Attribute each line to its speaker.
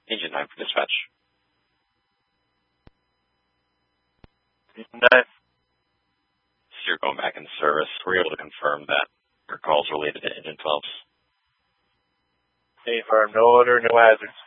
Speaker 1: Engine 9 for dispatch.
Speaker 2: Engine 9.
Speaker 1: So you're going back into service. We're able to confirm that your call's related to Engine 12s.
Speaker 2: Confirm, no odor, no hazards.